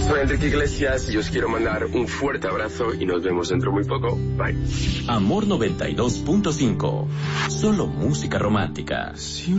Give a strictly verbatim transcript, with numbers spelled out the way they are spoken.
Soy Enrique Iglesias y os quiero mandar un fuerte abrazo y nos vemos dentro muy poco. Bye. Amor noventa y dos punto cinco. Solo música romántica. Si